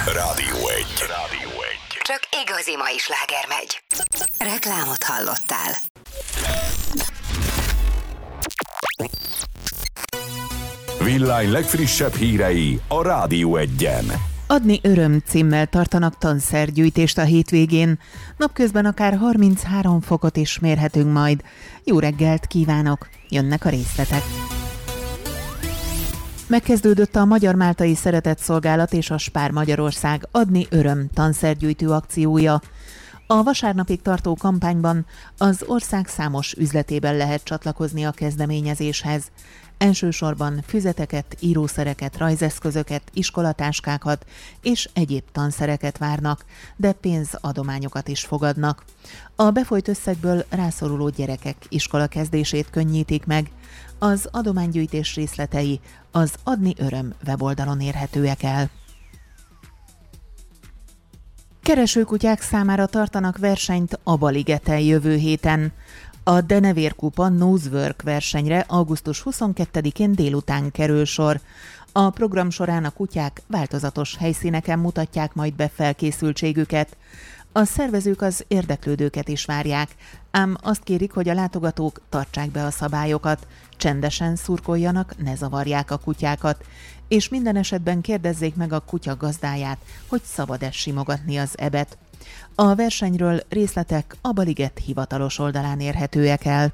Rádió 1. Csak igazi mai sláger megy. Reklámot hallottál. Villány legfrissebb hírei a Rádió 1-en. Adni öröm címmel tartanak tanszergyűjtést a hétvégén. Napközben akár 33 fokot is mérhetünk majd. Jó reggelt kívánok! Jönnek a részletek. Megkezdődött a Magyar-Máltai Szeretetszolgálat és a Spár Magyarország Adni öröm tanszergyűjtő akciója. A vasárnapig tartó kampányban az ország számos üzletében lehet csatlakozni a kezdeményezéshez. Elsősorban füzeteket, írószereket, rajzeszközöket, iskolatáskákat és egyéb tanszereket várnak, de pénzadományokat is fogadnak. A befolyt összegből rászoruló gyerekek iskolakezdését könnyítik meg. Az adománygyűjtés részletei az Adni öröm weboldalon érhetőek el. Keresőkutyák számára tartanak versenyt a Baligeten jövő héten. A Denevér Kupa Nosework versenyre augusztus 22-én délután kerül sor. A program során a kutyák változatos helyszíneken mutatják majd be felkészültségüket. A szervezők az érdeklődőket is várják, ám azt kérik, hogy a látogatók tartsák be a szabályokat, csendesen szurkoljanak, ne zavarják a kutyákat, és minden esetben kérdezzék meg a kutya gazdáját, hogy szabad-e simogatni az ebet. A versenyről részletek a Baliget hivatalos oldalán érhetőek el.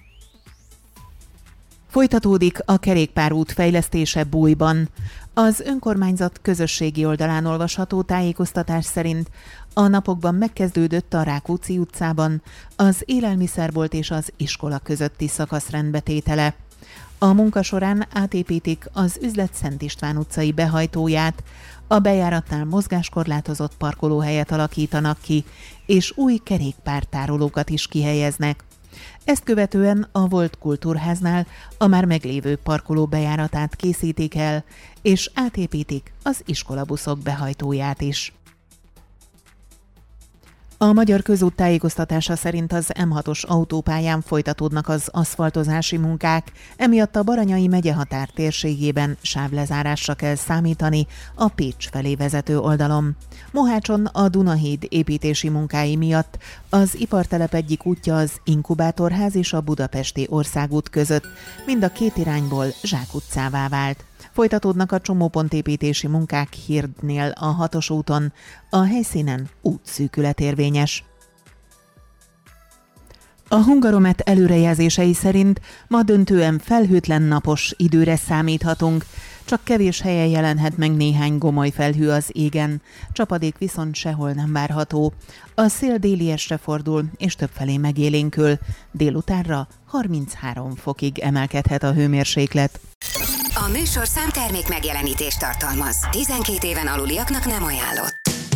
Folytatódik a kerékpárút fejlesztése Bújban. Az önkormányzat közösségi oldalán olvasható tájékoztatás szerint a napokban megkezdődött a Rákóczi utcában az élelmiszerbolt és az iskola közötti szakasz rendbetétele. A munka során átépítik az üzlet Szent István utcai behajtóját, a bejáratnál mozgáskorlátozott parkolóhelyet alakítanak ki, és új kerékpártárolókat is kihelyeznek. Ezt követően a volt kultúrháznál a már meglévő parkoló bejáratát készítik el, és átépítik az iskolabuszok behajtóját is. A Magyar Közút tájékoztatása szerint az M6-os autópályán folytatódnak az aszfaltozási munkák, emiatt a Baranyai megyehatár térségében sávlezárásra kell számítani a Pécs felé vezető oldalon. Mohácson a Dunahíd építési munkái miatt az ipartelep egyik útja az Inkubátorház és a Budapesti Országút között, mind a két irányból zsákutcává vált. Folytatódnak a csomópontépítési munkák Hirdnél a 6-os úton, a helyszínen útszűkület érvényes. A Hungaromet előrejelzései szerint ma döntően felhőtlen napos időre számíthatunk, csak kevés helyen jelenhet meg néhány gomoly felhő az égen, csapadék viszont sehol nem várható. A szél déliesre fordul és többfelé megélénkül, délutánra 33 fokig emelkedhet a hőmérséklet. A műsorszám termék megjelenítést tartalmaz. 12 éven aluliaknak nem ajánlott.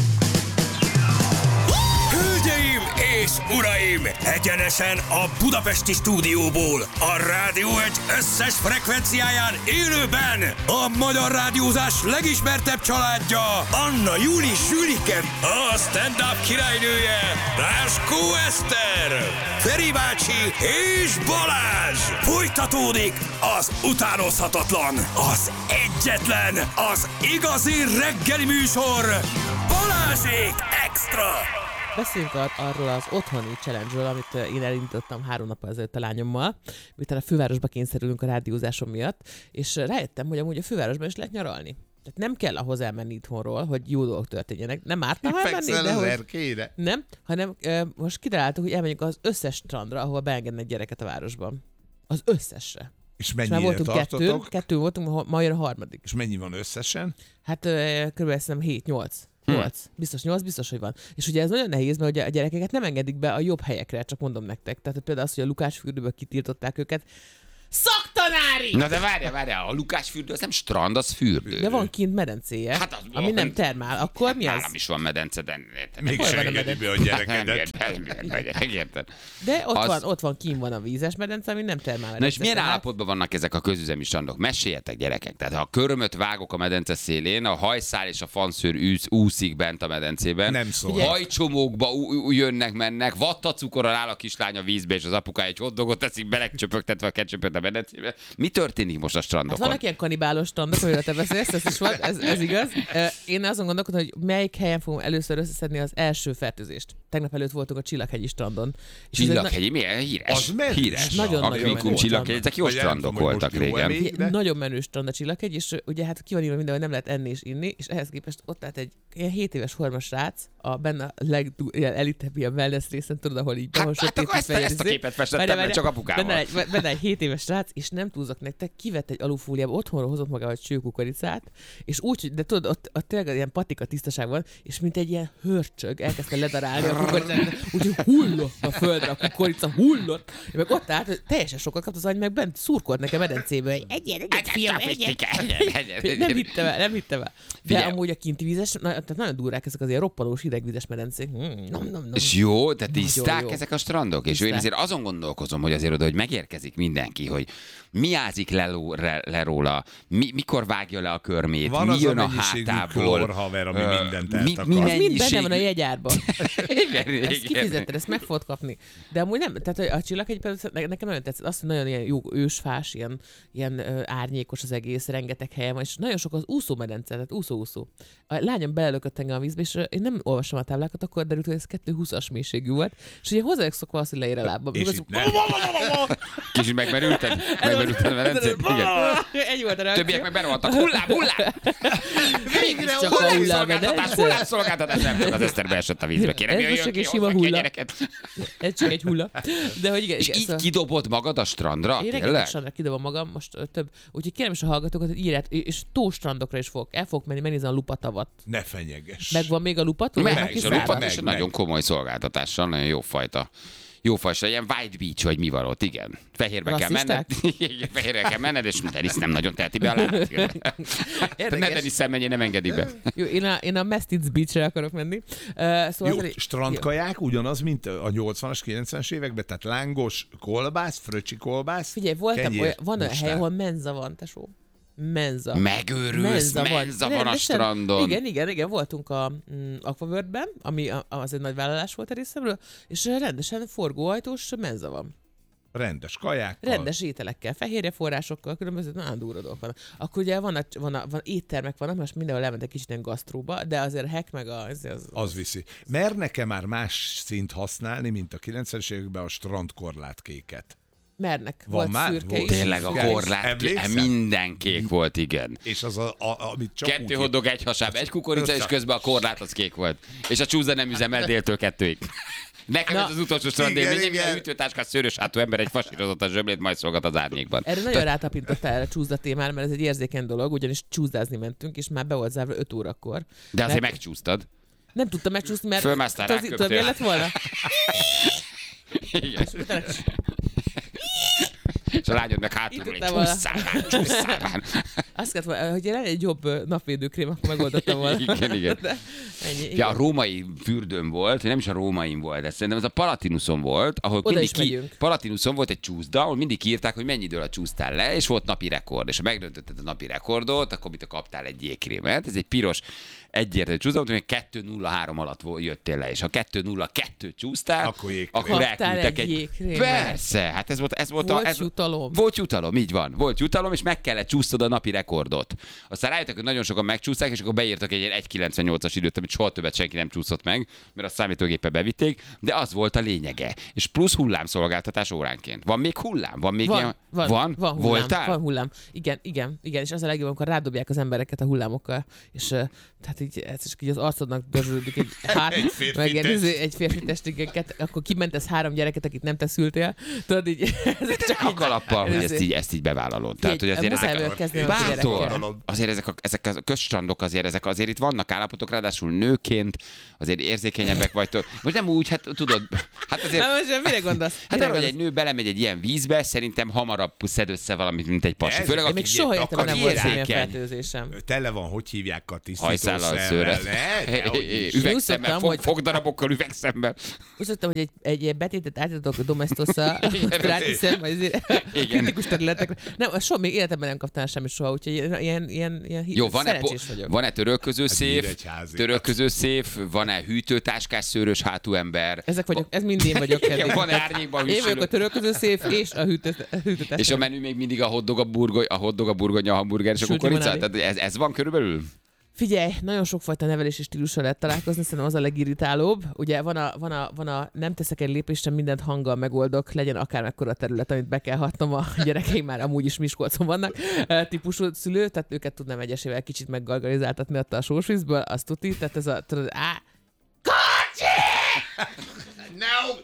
Hölgyeim és uraim! Egyenesen a budapesti stúdióból, a Rádió 1 összes frekvenciáján élőben a magyar rádiózás legismertebb családja, Anna Júli Zsülike, a stand-up királynője, Ráskó Eszter, Feri bácsi és Balázs! Folytatódik az utánozhatatlan, az egyetlen, az igazi reggeli műsor, Balázsék Extra! Beszéljünk arról az otthoni challenge-ről, amit én elindítottam 3 nappal ezelőtt a lányommal, miután a fővárosba kényszerülünk a rádiózásom miatt, és rájöttem, hogy amúgy a fővárosban is lehet nyaralni. Tehát nem kell ahhoz elmenni itthonról, hogy jó dolgok történjenek. Nem ártna, ha elmenni, de hogy... Nem, hanem most kitaláltuk, hogy elmenjünk az összes strandra, ahol beengednek gyereket a városban. Az összesre. És mennyire tartotok? Kettő voltunk, ma jön a harmadik. És mennyi van összesen? Hát körülbelül szerintem 7-8. 8. Biztos 8, biztos, hogy van. És ugye ez nagyon nehéz, mert ugye a gyerekeket nem engedik be a jobb helyekre, csak mondom nektek. Tehát például az, hogy a Lukácsfürdőből kitiltották őket. Szaktanári! Na de várjál, a Lukácsfürdő az nem strand, az fürdő. De van kint medencéje, hát az, ami nem termál. Akkor mi az? Nálam is van medence, de... Mégis engedi be a gyerekedet. Megérted. De ott van, kint van a vízes medence, ami nem termál medence. Na és milyen állapotban vannak ezek a közüzemi strandok? Meséljetek, gyerekek. Tehát ha a körömöt vágok a medence szélén, a hajszál és a fanszőr úszik bent a medencében. Nem szól. Hajcsomókba jönnek-mennek, vattacukorral áll a kislány a vízbe, és az apukája egy hotdogot teszik belecsöpögtetve a ketchupöt a medencébe. Tehát mi történik most a strandokon? Hát vannak ilyen kanibálos strandok, amiről te beszélsz, ez is van, ez igaz. Én azon gondolkodom, hogy melyik helyen fogom először összeszedni az első fertőzést. Tegnap előtt voltunk a Csillaghegyi strandon. Csillaghegyi, milyen híres? Híres. Nagyon Csillaghegyi, ezek jó strandok voltak régen. Nagyon menő strand a Csillaghegy, és ugye hát ki van írva minden, hogy nem lehet enni és inni, és ehhez képest ott állt egy ilyen 7 éves hormas srác, benne a legelitebb ilyen wellness részen, tudod, ahol így hát akkor ezt a képet festettem, mert csak apukával. Benne egy 7 éves srác, és nem túlzok nektek, kivett egy alufóliába, otthonról hozott magával egy csőkukoricát, és úgy, de tudod, ott tényleg ilyen patika tisztaság van, és mint egy ilyen hörcsög, elkezdte ledarálni a kukoricát, úgyhogy hullott a földre a kukorica, hullott, és meg ott állt, teljesen sokat kapta az agy, meg bent szurkolt nekem medencéből, egy fiam, nem hittem el. De amúgy a kinti vízes, tehát nagyon durrák ezek az ilyen roppanós hidegvizes medencék. És jó, de tiszták ezek a strandok? És én azért azon gondolkozom, hogy azért oda, hogy megérkezik mindenki, hogy mi ázik le róla, mikor vágja le a körmét, van mi jön a hátából. Van haver, ami mindent eltakar. Mind benne van a jegyárban. Ezt kifizetted, ezt meg fogod kapni. De amúgy nem, tehát a Csillaghegy nekem nagyon tetszett, azt, hogy nagyon ilyen jó ősfás, ilyen árnyékos az egész, rengeteg helyen van, és nagyon sok az úszómedence, tehát úszó. A lányom belelökött engem a vízbe, és én nem olvastam a táblákat, akkor derült, hogy ez 220-as mélységű volt, és ugye hozzájuk szokva azt, hogy leér a lábam. És itt nem. Kicsit megmerülted a medencét? Egy volt a reakció. Többiek meg berohantak. Hullám! Végre Hullámszolgáltatás, nem tudom, az Eszter beesett a vízbe. Kérem, jöjjön ki, hozzak ki a gyereket. Ez csak egy hulla. De hogy igen, és így szóval... kidobod magad a strandra? Én rengeteg strandra kidobom magam, most több. Úgyhogy kérem is a hallgatókat, hogy írját, és tóstrandokra is el fogok menni megnézni a Lupatavat. Ne fenyeges. Megvan még a Lupat? Meg, a Lupat is nagyon komoly szolgáltatással, nagyon jó fajta. Jó fajta, ilyen White Beach, vagy mi van ott, igen. Fehérbe kell menned, és Denis nem nagyon teheti be a lábát. Ne Denis szemmenjé, nem engedik be. Jó, én a Mestiz Beachre akarok menni. Szóval jó, strandkaják ugyanaz, mint a 80-as, 90-es években, tehát lángos kolbász, fröcsi kolbász. Figyelj, van olyan hely, ahol menza van, tesó. Menza. Megőrülsz, menza van a strandon. Igen, voltunk a Aquaworld-ben, ami az egy nagy vállalás volt a részemről, és rendesen forgóajtós menza van. Rendes kajákkal. Rendes ételekkel, fehérjeforrásokkal, különböző nagyon durva dolgok vannak. Akkor ugye van éttermek vannak, most mindenhol lementek kicsit ilyen gasztróba, de azért a hack meg az viszi. Mernek-e már más szint használni, mint a 90-es években a strandkorlátkéket? Mernek. Van már? Szürke is. Tényleg a korlát, minden kék volt, igen. És az amit csak 2 hotdog, 1 hasáb, 1 kukorica, és közben a korlát az kék volt. És a csúszda nem üzemel déltől 2-ig. Nekem ez az utolsó strandélményem, milyen ütőtáskás szőrös hátú ember egy fasírozott a zsömlét, majd szolgat az árnyékban. Erre nagyon rátapintottál a csúszda témára, mert ez egy érzékeny dolog, ugyanis csúszdázni mentünk, és már be volt zárva 5 órakor. De azért megcsúsztad. Nem tudtam megcsúszni, mert... Fölmásztál, ráköptél. Tudod, miért lett volna? Igen. És a lányod meg hátulról egy csúszszál. Azt kellett volna, hogy lenne egy jobb napvédőkrém, akkor megoldottam volna. Igen. Ennyi, ja, a római fürdőn volt, nem is a rómain volt, de szerintem ez a Palatinuson volt, ahol Palatinuson volt egy csúszda, ahol mindig írták, hogy mennyi időre csúsztál le, és volt napi rekord. És ha megdöntötted a napi rekordot, akkor mit kaptál egy jégkrémet. Ez egy piros egyértelmű csúszda, hogy 2:03 alatt jöttél le, és ha 2:02 csúsztál, akkor elküldtek egy persze, hát ez volt jutalom. Volt jutalom, így van. Volt jutalom, és meg kellett csúsztod a napi rekordot. Aztán rájöttek, hogy nagyon sokan megcsúszták, és akkor beírtak egy 1:98-as időt, amit soha többet senki nem csúszott meg, mert a számítógépe bevitték, de az volt a lényege. És plusz hullámszolgáltatás óránként. Van még hullám? Van hullám. Voltál? Van hullám. Igen, és az a legjobb, amikor rádobják az embereket a hullámokkal, és tehát így az arcodnak dörzsölődik egy meg egy férfi testéket, akkor kimentesz 3 gyereket, akit nem te szültél. Tudod, így... A kalappal, hogy ezt így bevállalod. Tehát, hogy azért ezek a közstrandok azért itt vannak állapotok, ráadásul nőként, azért érzékenyebbek vagytok. Most nem úgy, hát tudod, hát azért... Most mire gondolsz? Hát arra, hogy egy nő belemegy egy ilyen vízbe, szerintem hamarabb szed össze valamit, mint egy pasi. Én még soha értem, nem volt ilyen fertőzésem. Tele van, hogy hívják a tisztítószer. szőrrel. Üvegszemmel, fogdarabokkal üvegszemmel. Úgy szoktam, hogy egy betétet átadok a Domestosszal, rátiszem, kritikus területekre. Nem, soha még életemben nem kaptam semmit soha, úgyhogy ilyen jó, szerencsés vagyok. Van-e törölköző széf, van-e hűtőtáskás szőrös hátú ember? Ezek vagyok, ez mind én vagyok. Van árnyékban hűsülő. Én vagyok a törölköző széf és a hűtőtáskás. És a menü még mindig a hotdog, a burgonya, a hamburger és a kukorica? Tehát ez van körülbelül? Figyelj, nagyon sokfajta nevelési stílusra lehet találkozni, szerintem az a legirritálóbb. Ugye van a nem teszek egy lépésre, mindent hanggal megoldok, legyen akármekkora terület, amit be kell hatnom, a gyerekeim már amúgy is Miskolcon vannak, típusú szülő, tehát őket tudnám egyesével kicsit meggargalizáltatni a sósvízből, azt tuti, tehát ez a... Kocsi! No!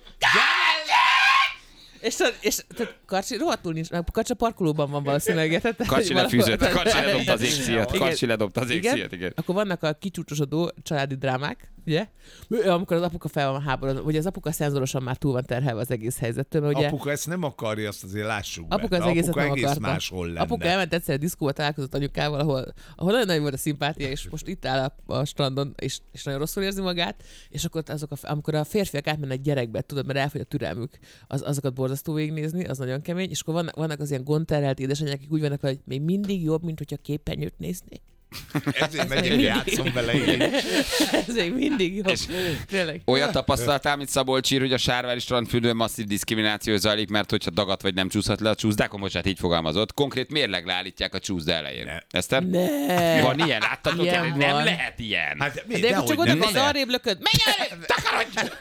És Karcsi rohadtul nincs, Karcsi a parkolóban van valószínűleg. Karcsi lefűzött, Karcsi ledobta az égszíjat. Igen. Akkor vannak a kicsúcsosodó családi drámák, ugye? Amikor az apuka fel van háborodva, ugye az apuka szenzorosan már túl van terhelve az egész helyzettől. Ugye, apuka ezt nem akarja, azt azért lássuk be. Apuka az egészet nem egész akarta. máshol lenne. Apuka elment egyszer egy diszkóba, találkozott anyukával, ahol nagyon nagy volt a szimpátia, és most itt áll a strandon, és nagyon rosszul érzi magát, és akkor amikor a férfiak átmennek gyerekbe, tudod, mert elfogy a türelmük, azokat borzasztó végignézni, az nagyon kemény, és akkor vannak az ilyen gondterhelt édesanyák, akik úgy vannak, hogy még mindig jobb, mint hogyha képernyőt néznék. Ezért megyek, játszom vele így. Ez még mindig jobb. Olyan tapasztalatál, mint Szabolcs ír, hogy a Sárvári strandfürdőn masszív diszkrimináció zajlik, mert hogyha dagadt vagy nem csúszhat le a csúszdákon, most hát így fogalmazott. Konkrét mérlegre állítják a csúszda elején. Eszter? Ne. Van ilyen? Láttatok? Ilyen Nem van. lehet ilyen. Hát, de csak oda az arrébb lököd. Menj el! Takarodj!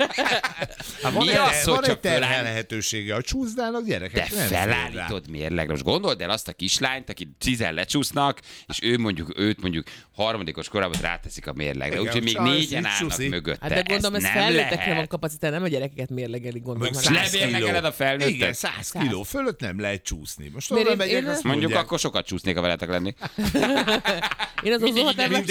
Van egy terhelhetősége a csúszdának, gyerekek. De felállítod mérlegre. Most gondold el azt a kislányt, aki 10 lecsúsznak, és őt mondjuk harmadikos korában ráteszik a mérlegre. Úgyhogy még 4-en állnak mögötte. Hát de gondolom, ez felnőttekre van kapacitás, nem a gyerekeket mérlegelik, gondolom. Lebérlegeled a felnőttet? Igen, 100 kiló fölött nem lehet csúszni. Most oda megyek, azt mondjuk akkor sokat csúsznék, ha veletek lenni. Én az úzóhotelben...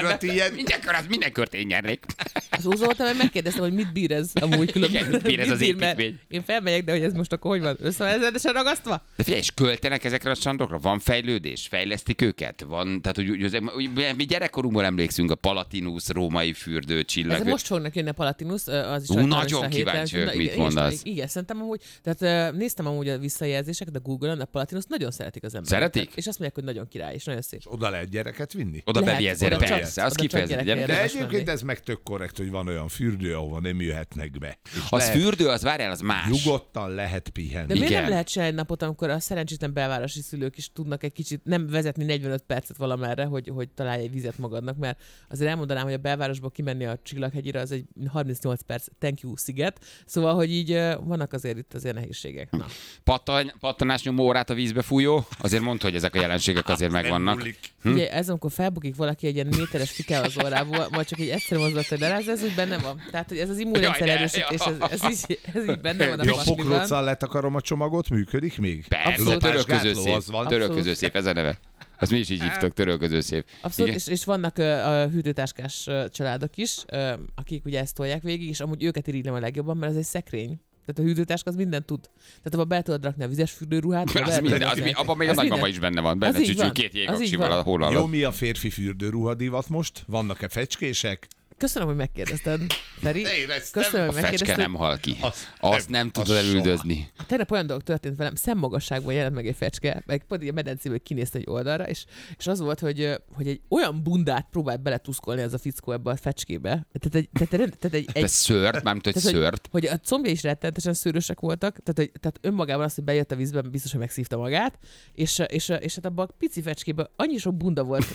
Minden kört én nyernék. Az úzóhotelben megkérdeztem, hogy mit bír ez amúgy különböző. Mit bír ez az építmény? Én felmegyek, de hogy ez most akkor hogy van? Összevezetesen ragasztva? De figyelj, és költenek ezekre a strandokra? Van fejlődés? Fejlesztik őket? Van, tehát hogy mi gyerekkorunkból emlékszünk a Palatinus, római fürdő, csillag. Ez most fognak jönni a Palatinus, az is nagyon kíváncsi vagyok, mit mondasz. Igen, szerintem amúgy, tehát néztem amúgy a visszajelzéseket a Google-on, a Palatinus nagyon szeretik az emberek. Szeretik? És azt mondják, hogy nagyon király, és nagyon szép. És oda lehet gyereket vinni? Oda bebélyezzel, persze, az kifejezetten. De egyébként ez meg tök korrekt, hogy van olyan fürdő, ahova nem jöhetnek be. Az fürdő, az várjál, az más. Nyugodtan lehet pihenni. De miért nem lehet se egy napot, amikor a szerencsétlen belvárosi szülők is tudnak egy kicsit nem vezetni 45 percet valamerre, hogy találj egy vizet magadnak, mert azért elmondanám, hogy a belvárosból kimenni a Csillaghegyire az egy 38 perc thank you sziget, szóval, hogy így vannak azért itt azért nehézségek. Na. Pattanás nyomó órát a vízbe fújó, azért mondta, hogy ezek a jelenségek azért megvannak. Ugye ez, amikor felbukik valaki egy ilyen méteres fike az órából, majd csak egy egyszerű mozdulat, hogy ez úgy benne van. Tehát, hogy ez az immunrendszer erősítés, ez így benne van a pakliban. A pokróccal letakarom a csomagot, működik még? Persze, törölközőszép, ez a neve. Azt mi is így hívtak, törölközőszép. Abszolút, és vannak a hűtőtáskás családok is, akik ugye ezt tolják végig, és amúgy őket irigylem a legjobban, mert ez egy szekrény. Tehát a hűtőtáska az mindent tud. Tehát abban be tudod rakni a vizes fürdőruhát. Abban még a nagymama is benne van. Benne csücsül 2 jégaksival a hol alatt. Jó, mi a férfi fürdőruha divat most? Vannak-e fecskések? Köszönöm, hogy megkérdezted, Feri. Köszönöm, hogy megkérdezted. A fecske nem hal ki. Azt nem tudod elüldözni. Tegnap olyan dolog történt velem, szemmagasságban jelent meg egy fecske, meg pedig a medencéből kinézte egy oldalra, és az volt, hogy egy olyan bundát próbált beletuszkolni ez a fickó ebbe a fecskébe. Tehát szőrt, mármint, hogy szőrt. Hogy a combja is rettentesen szőrösek voltak, tehát önmagában azt, hogy bejött a vízben, biztos, hogy megszívta magát, és hát abban a pici fecskében annyi sok bunda volt,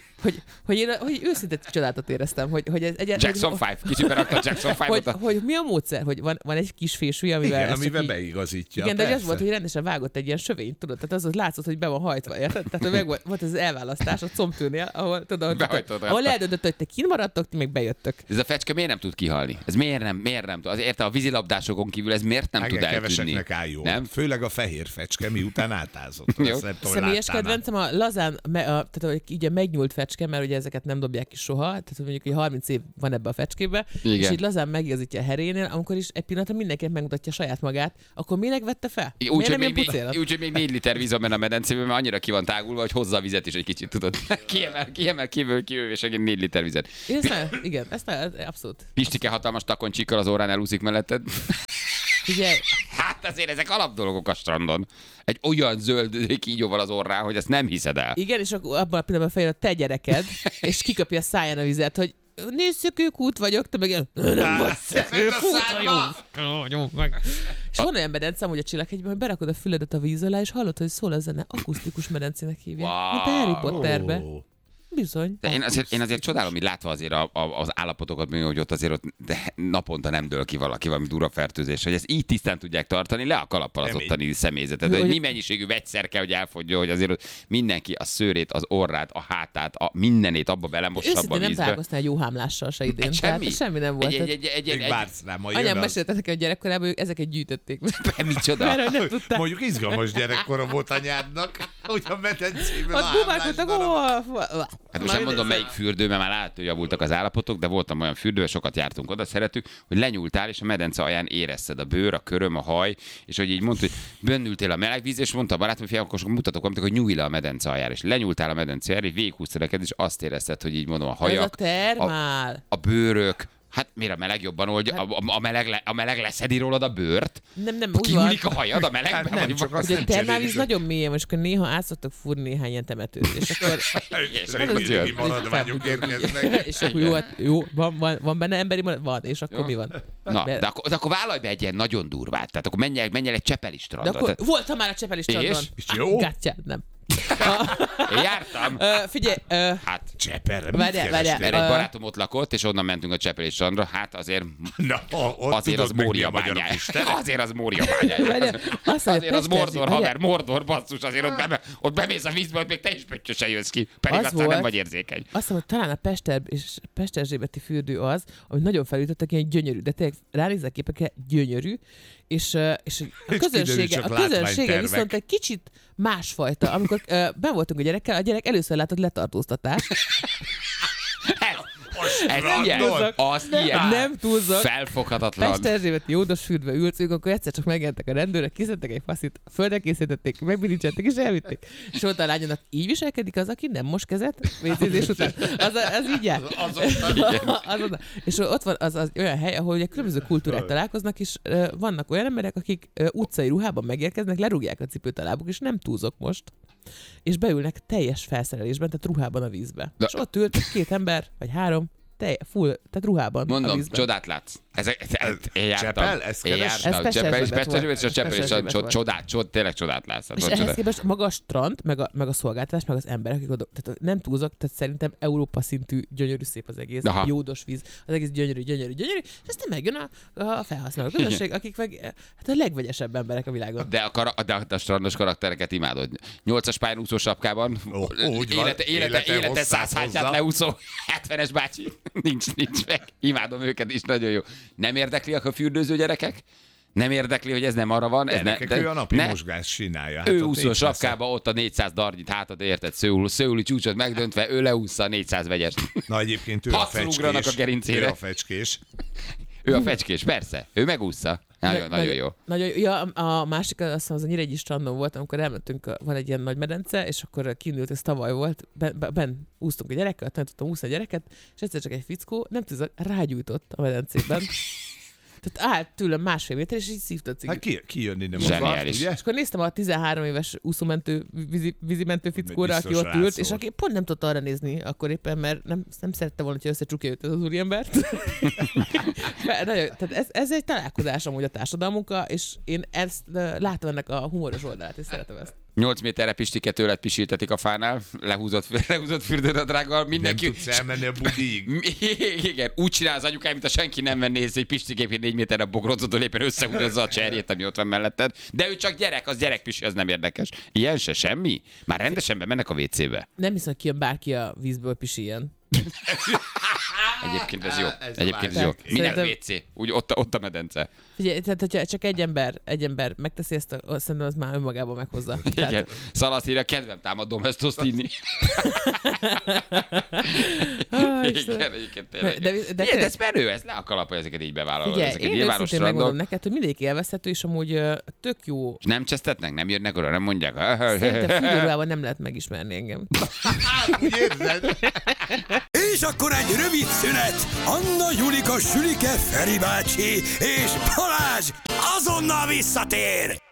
hogy őszinte csodálatot éreztem, hogy ez egyáltalán... Jackson 5, kicsibe rakta Jackson 5-ot. Hogy mi a módszer, hogy van egy kis fésű, amivel beigazítja. Igen, de az volt, hogy rendesen vágott egy ilyen sövényt, tudod, tehát az látszott, hogy be van hajtva, érted? Tehát meg volt az elválasztás a combtőnél, ahol eldöntött, hogy te kint maradtok, ti meg bejöttök. Ez a fecske miért nem tud kihalni? Ez miért nem tud? Azért a vízilabdásokon kívül ez miért nem tud eltűnni? Keveseknek áll jól. Nem? Főleg a fehér fecske, miután átázott. Személyes kedvencem a lazán, tehát így a megnyúlt fecske, fecske, mert ugye ezeket nem dobják ki soha, tehát mondjuk, hogy 30 év van ebbe a fecskébe, Igen. és így lazán megigazítja a herénél, amikor is egy pillanatra mindenkinek megmutatja saját magát, akkor minek vette fel? Úgyhogy még 4 liter víz van benne a medencében, mert annyira ki van tágulva, hogy hozza a vizet is egy kicsit, tudod. Kiemel kívül, és egy 4 liter vizet. Igen, ezt abszolút. Pistike hatalmas takoncsikkal az órán elúszik melletted. Ugye, Hát azért ezek alapdolgok a strandon. Egy olyan zöld kígyóval az orrán, hogy ezt nem hiszed el. igen, és akkor abban a pillanatban feljön a te gyereked, és kiköpi a száján a vizet, hogy nézzük, út vagyok, te meg ilyen, nem vagy vagyunk meg. És van olyan medencem, hogy a Csillaghegyben, hogy berakod a füledet a víz alá, és hallod, hogy szól a zene, akusztikus medencének hívják. Wow. Mint a Harry Potterbe. Bizony. De én azért csodálom, hogy látva azért az állapotokat, hogy ott azért de naponta nem dől ki valaki valami durva fertőzés, hogy ezt így tisztán tudják tartani, le a kalappal az ottani személyzetet. Hogy mi mennyiségű vegyszer kell, hogy elfogja, hogy azért mindenki a szőrét, az orrát, a hátát, a mindenét abba belemossa abba a vízbe. Nem találkoztál egy jó hámlással se idén. Semmi nem volt. Anyám mesélte nekem a gyerekkorában, hogy ezeket gyűjtötték. Micsoda? Mondjuk izgalmas gyerekkora volt anyádnak, hogy a medencében Hát most nem mondom melyik fürdő, mert már látod, hogy javultak az állapotok, de voltam olyan fürdő, sokat jártunk oda, szeretük, hogy lenyúltál, és a medence alján érezted a bőr, a köröm, a haj, és hogy így mondta, hogy bennültél a meleg víz, és mondta a barátom, hogy fiam, akkor mutatok valamit, hogy nyújj le a medence aljára, és lenyúltál a medence aljára, és végighúztad neked, és azt érezted, hogy így mondom, a hajak, ez a termál. A bőrök. Hát miért a meleg jobban oldja? A meleg leszedi rólad a bőrt? Nem, úgy kinyúlik a hajad a melegben? Nem, csak azt ugye a termálvíz nagyon mélyen, és akkor néha át szoktak fúrni néhány ilyen temetőt. És akkor... maradványok érkeznek. És akkor jó, van benne emberi maradvány? Van, és akkor mi van? Na, de akkor vállalj be egy ilyen nagyon durvát. Tehát akkor menj el egy Csepeli strandra. De akkor voltam már a Csepeli strandon. És jó? Gotcha, nem. Én jártam. Figyelj. Hát Cseperre, várjál. mert egy barátom ott lakott, és onnan mentünk a Csepeli strandra. Hát azért az Mória bányája. Azért az Mória bányája. Azért az Mordor, haver, Mordor, basszus. Azért ott bemész a vízbe, hogy még te is pöttyösen jössz ki. Pedig aztán nem vagy érzékeny. Azt mondom, hogy talán a Pesterzsébeti fürdő az, amit nagyon felütöttek, ilyen gyönyörű, de tényleg ránézek képekre, gyönyörű, és a közönsége viszont egy kicsit másfajta. Amikor ben voltunk a gyerekkel, a gyerek először látott letartóztatást. Nem túlzok. Felfoghatatlan. Pesterzsébeti Jódos fürdőbe ültünk, akkor egyszer csak megjelentek a rendőrök, kiszedtek egy faszit, földre készítették, megbirincseltek és elvitték. És ott a lányomnak, így viselkedik az, aki nem mos kezet vécézés után. Az így jár. Azonnal. És ott van az olyan hely, ahol ugye különböző kultúrák találkoznak, és vannak olyan emberek, akik utcai ruhában megérkeznek, lerúgják a cipőt a lábuk, és nem túlzok most. És beülnek teljes felszerelésben, tehát ruhában a vízbe. És ott ült 2 ember, vagy 3, full, tehát ruhában. Mondom, csodát látsz. Én jártam. Csepel? Ezt keresem? Ez tényleg csodát látsz. És ehhez képest maga a strand, meg a szolgáltatás, meg az emberek, akik oda, tehát nem túlzok, tehát szerintem Európa szintű gyönyörű szép az egész, jódos víz, az egész gyönyörű, és aztán megjön a felhasználó közösség, akik meg hát a legvegyesebb emberek a világon. De a strandos karaktereket imádod. 8-as pályán úszó sapkában, élete 100 hátját leúszó 70-es bácsi. Nincs meg. Imádom őket is, nagyon jó. Nem érdekliak a fürdőző gyerekek? Nem érdekli, hogy ez nem arra van? Ő a napi mozgás csinálja. Ő úszó sapkába, ott a 400 darnyit hátad, érted? Szőuli csúcsot megdöntve, ő leúszza a 400 vegyest. Na egyébként ő a fecskés. Ő a fecskés, persze. Ő megúszza. Nagyon jó. Ja, a másik, azt hiszem, az a Nyíregyi strandon volt, amikor elmentünk, van egy ilyen nagy medence, és akkor kiindult, ez tavaly volt, ben úsztunk a gyerekkel, tanítottam úszni a gyereket, és egyszer csak egy fickó, nem tudom, rágyújtott a medencében. Tehát állt tőlem 1,5 méter, és így szívta a cigit. Hát ki jön innen most? És akkor néztem a 13 éves úszómentő, vízimentő fickóra, aki ott ült, és aki pont nem tudta arra nézni akkor éppen, mert nem szerette volna, hogy összecsukja őt az úriembert. Tehát ez egy találkozás amúgy a társadalmunkkal, és én ezt látom ennek a humoros oldalát, és szeretem ezt. 8 méterre Pistike tőled pisiltetik a fánál, lehúzott fürdőnadrággal, mindenki... Nem tudsz elmenni a budig. Igen, úgy csinál az anyukáim, mint a senki nem venné észre, hogy Pistikép 4 méterre bogrocodol, éppen összehúzza a cserjét, ami ott van melletted. De ő csak gyerek, az gyerekpisi, az nem érdekes. Ilyen se semmi? Már rendesen bemennek a WC-be. Nem hiszem, hogy kijön bárki a vízből pisiljen. Egyébként ez jó. Egyébként ez jó. Minden WC. Úgy ott a medence. Figyelj, tehát hogyha csak egy ember megteszi ezt, szerintem az már önmagában meghozza. Igen. Szalasz írja, kedvem támad domestoszt inni. Igen, egyébként tényleg. De ez menő, ez le a kalap, hogy ezeket így bevállalod. Figyelj, én őszintén megmondom neked, hogy mindegyik élvezhető, és amúgy tök jó. És nem csesztetnek? Nem jönnek oda? Nem mondják? Szerintem Fügyőruhában nem lehet megismerni engem. Úgy érzed? És akkor egy rövid szünet. Anna, Julika, Sülike, Feri bácsi és Balázs azonnal visszatér.